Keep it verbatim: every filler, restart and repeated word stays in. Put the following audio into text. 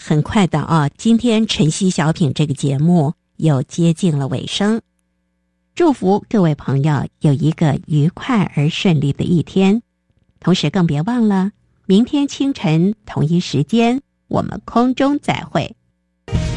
很快的啊，今天晨曦小品这个节目又接近了尾声。祝福各位朋友有一个愉快而顺利的一天，同时更别忘了，明天清晨同一时间，我们空中再会。